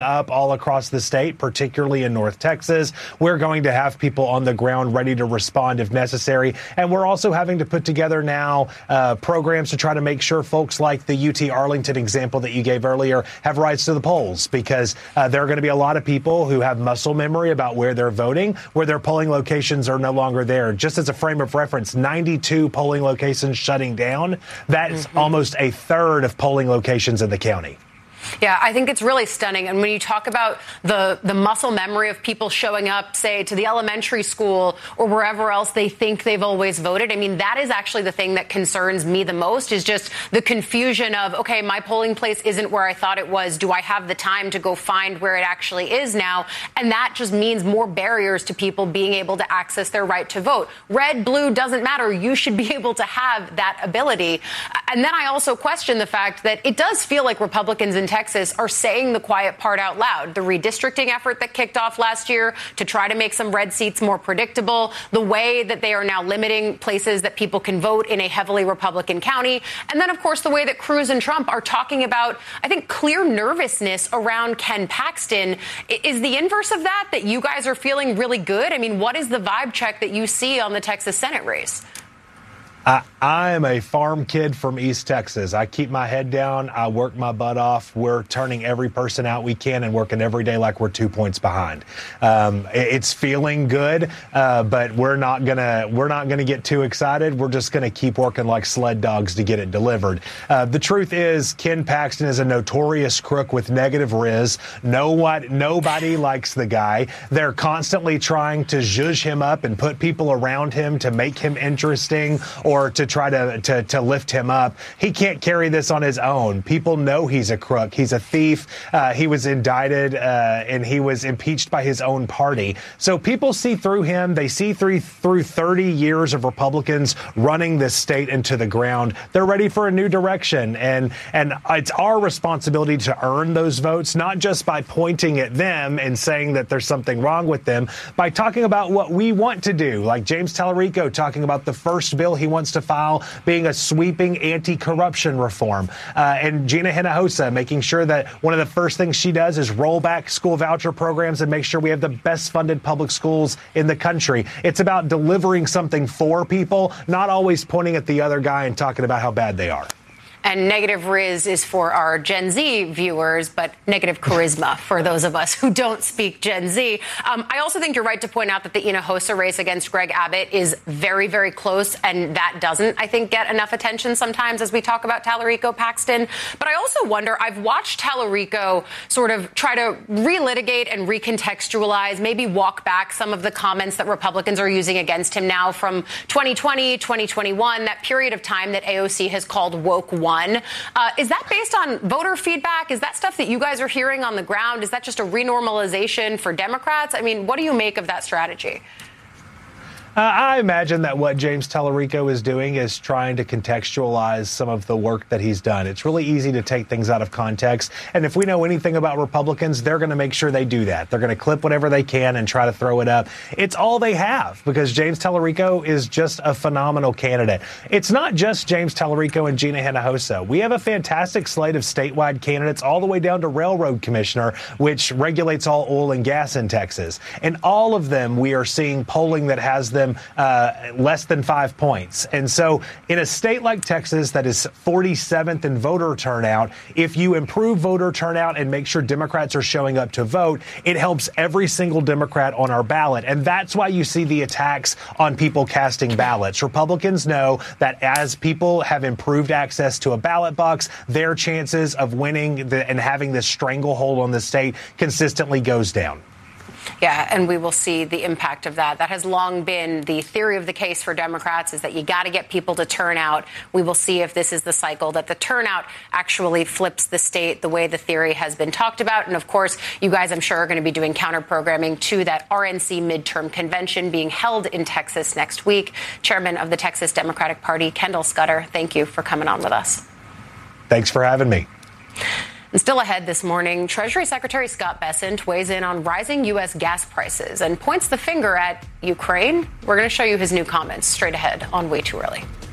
up all across the state, particularly in North Texas. We're going to have people on the ground ready to respond if necessary. And we're also having to put together now programs to try to make sure folks like the UT Arlington example that you gave earlier have rights to the polls, because there are going to be a lot of people who have muscle memory about where they're voting, where their polling locations are no longer there. Just as a frame of reference, 92 polling locations shutting down. That's almost a third of polling locations in the county. Yeah, I think it's really stunning. And when you talk about the muscle memory of people showing up, say, to the elementary school or wherever else they think they've always voted, I mean, that is actually the thing that concerns me the most, is just the confusion of, OK, my polling place isn't where I thought it was. Do I have the time to go find where it actually is now? And that just means more barriers to people being able to access their right to vote. Red, blue, doesn't matter. You should be able to have that ability. And then I also question the fact that it does feel like Republicans in Texas are saying the quiet part out loud. The redistricting effort that kicked off last year to try to make some red seats more predictable, the way that they are now limiting places that people can vote in a heavily Republican county, and then, of course, the way that Cruz and Trump are talking about, I think, clear nervousness around Ken Paxton. Is the inverse of that you guys are feeling really good? I mean, what is the vibe check that you see on the Texas Senate race? I am a farm kid from East Texas. I keep my head down. I work my butt off. We're turning every person out we can and working every day like we're 2 points behind. It's feeling good, but we're not gonna get too excited. We're just gonna keep working like sled dogs to get it delivered. The truth is, Ken Paxton is a notorious crook with negative riz. Nobody likes the guy. They're constantly trying to zhuzh him up and put people around him to make him interesting, or to try to lift him up. He can't carry this on his own. People know he's a crook. He's a thief. He was indicted and he was impeached by his own party. So people see through him. They see through 30 years of Republicans running this state into the ground. They're ready for a new direction. And it's our responsibility to earn those votes, not just by pointing at them and saying that there's something wrong with them, by talking about what we want to do, like James Tallarico talking about the first bill he wants to file being a sweeping anti-corruption reform. And Gina Hinojosa making sure that one of the first things she does is roll back school voucher programs and make sure we have the best funded public schools in the country. It's about delivering something for people, not always pointing at the other guy and talking about how bad they are. And negative riz is for our Gen Z viewers, but negative charisma for those of us who don't speak Gen Z. I also think you're right to point out that the Hinojosa race against Greg Abbott is very, very close, and that doesn't, I think, get enough attention sometimes as we talk about Tallarico Paxton. But I also wonder, I've watched Tallarico sort of try to relitigate and recontextualize, maybe walk back some of the comments that Republicans are using against him now from 2020, 2021, that period of time that AOC has called woke one. Is that based on voter feedback? Is that stuff that you guys are hearing on the ground? Is that just a renormalization for Democrats? I mean, what do you make of that strategy? I imagine that what James Tallarico is doing is trying to contextualize some of the work that he's done. It's really easy to take things out of context. And if we know anything about Republicans, they're going to make sure they do that. They're going to clip whatever they can and try to throw it up. It's all they have, because James Tallarico is just a phenomenal candidate. It's not just James Tallarico and Gina Hinojosa. We have a fantastic slate of statewide candidates all the way down to railroad commissioner, which regulates all oil and gas in Texas. And all of them, we are seeing polling that has them less than 5 points. And so in a state like Texas that is 47th in voter turnout, if you improve voter turnout and make sure Democrats are showing up to vote, it helps every single Democrat on our ballot. And that's why you see the attacks on people casting ballots. Republicans know that as people have improved access to a ballot box, their chances of winning and having this stranglehold on the state consistently goes down. Yeah, and we will see the impact of that. That has long been the theory of the case for Democrats, is that you got to get people to turn out. We will see if this is the cycle, that the turnout actually flips the state the way the theory has been talked about. And, of course, you guys, I'm sure, are going to be doing counter-programming to that RNC midterm convention being held in Texas next week. Chairman of the Texas Democratic Party, Kendall Scudder, thank you for coming on with us. Thanks for having me. And still ahead this morning, Treasury Secretary Scott Bessent weighs in on rising U.S. gas prices and points the finger at Ukraine. We're going to show you his new comments straight ahead on Way Too Early.